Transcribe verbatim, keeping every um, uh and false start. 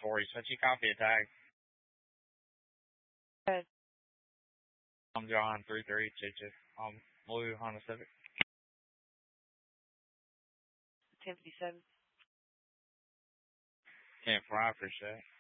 four. He said you copy a tag. Good. I'm John three three two two. Um, blue Honda Civic. ten fifty-seven. ten four. I appreciate it.